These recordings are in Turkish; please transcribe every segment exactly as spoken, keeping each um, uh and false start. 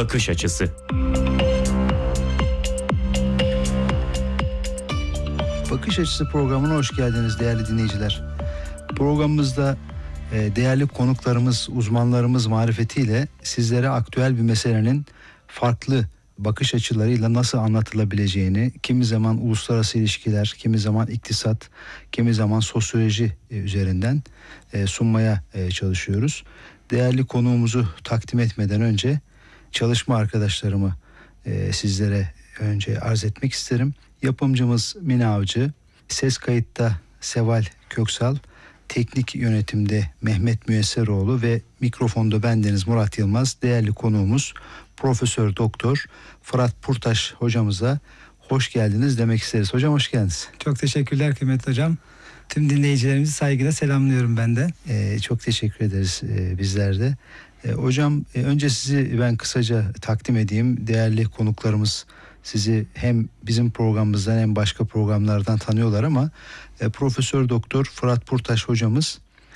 bakış açısı. Bakış Açısı programına hoş geldiniz değerli dinleyiciler. Programımızda değerli konuklarımız, uzmanlarımız marifetiyle sizlere aktüel bir meselenin farklı bakış açılarıyla nasıl anlatılabileceğini, kimi zaman uluslararası ilişkiler, kimi zaman iktisat, kimi zaman sosyoloji üzerinden sunmaya çalışıyoruz. Değerli konuğumuzu takdim etmeden önce çalışma arkadaşlarımı sizlere önce arz etmek isterim. Yapımcımız Mine Avcı, ses kayıtta Seval Köksal, teknik yönetimde Mehmet Müyesseroğlu ve mikrofonda bendeniz Murat Yılmaz. Değerli konuğumuz Profesör Doktor Fırat Purtaş hocamıza hoş geldiniz demek isteriz. Hocam hoş geldiniz. Çok teşekkürler kıymetli hocam. Tüm dinleyicilerimizi saygıyla selamlıyorum ben de. Ee, çok teşekkür ederiz e, bizler de. E, hocam e, önce sizi ben kısaca takdim edeyim. Değerli konuklarımız sizi hem bizim programımızdan hem başka programlardan tanıyorlar ama e, Profesör Doktor Fırat Purtaş hocamız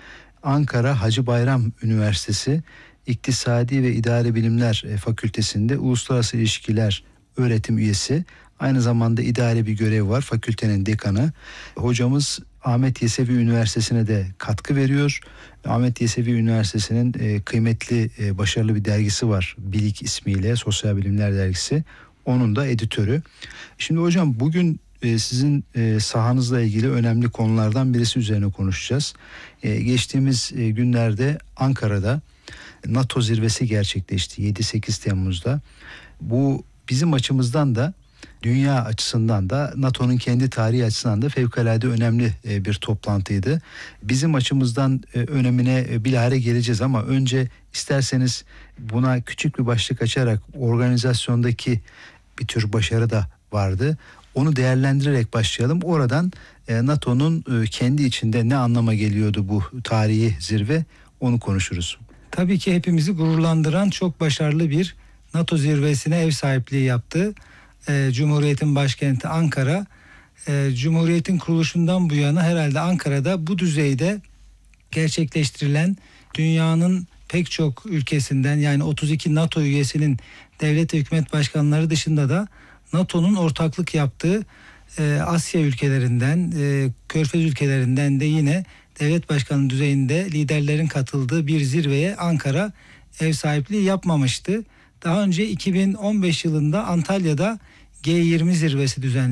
Ankara Hacı Bayram Üniversitesi İktisadi ve İdari Bilimler Fakültesi'nde Uluslararası İlişkiler öğretim üyesi. Aynı zamanda idari bir görev var. Fakültenin dekanı. Hocamız Ahmet Yesevi Üniversitesi'ne de katkı veriyor. Ahmet Yesevi Üniversitesi'nin e, kıymetli, e, başarılı bir dergisi var. Bilik ismiyle, Sosyal Bilimler Dergisi. Onun da editörü. Şimdi hocam bugün e, sizin e, sahanızla ilgili önemli konulardan birisi üzerine konuşacağız. E, geçtiğimiz e, günlerde Ankara'da NATO zirvesi gerçekleşti yedi sekiz Temmuz'da. Bu bizim açımızdan da dünya açısından da NATO'nun kendi tarihi açısından da fevkalade önemli bir toplantıydı. Bizim açımızdan önemine bilahare geleceğiz ama önce isterseniz buna küçük bir başlık açarak organizasyondaki bir tür başarı da vardı. Onu değerlendirerek başlayalım. Oradan NATO'nun kendi içinde ne anlama geliyordu bu tarihi zirve onu konuşuruz. Tabii ki hepimizi gururlandıran çok başarılı bir NATO zirvesine ev sahipliği yaptı. Ee, Cumhuriyet'in başkenti Ankara. Ee, Cumhuriyet'in kuruluşundan bu yana herhalde Ankara'da bu düzeyde gerçekleştirilen dünyanın pek çok ülkesinden yani otuz iki NATO üyesinin devlet ve hükümet başkanları dışında da NATO'nun ortaklık yaptığı e, Asya ülkelerinden, e, Körfez ülkelerinden de yine devlet başkanı düzeyinde liderlerin katıldığı bir zirveye Ankara ev sahipliği yapmamıştı. Daha önce iki bin on beş yılında Antalya'da G yirmi zirvesi düzenlendi.